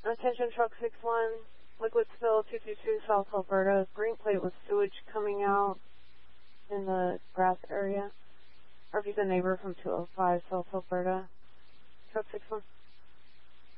Attention truck 61, liquid spill 222 South Alberta. Green plate with sewage coming out in the grass area. Or if he's a neighbor from 205 South Alberta. Truck 61.